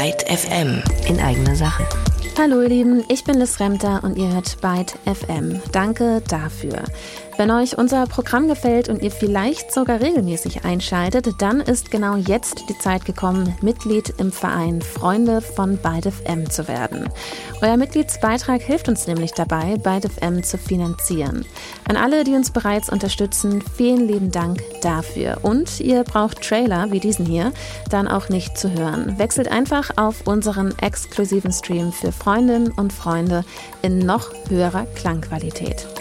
Byte FM in eigener Sache. Hallo ihr Lieben, ich bin Liz Remter und ihr hört Byte FM. Danke dafür. Wenn euch unser Programm gefällt und ihr vielleicht sogar regelmäßig einschaltet, dann ist genau jetzt die Zeit gekommen, Mitglied im Verein Freunde von Byte FM zu werden. Euer Mitgliedsbeitrag hilft uns nämlich dabei, Byte FM zu finanzieren. An alle, die uns bereits unterstützen, vielen lieben Dank dafür. Und ihr braucht Trailer wie diesen hier dann auch nicht zu hören. Wechselt einfach auf unseren exklusiven Stream für Freundinnen und Freunde in noch höherer Klangqualität.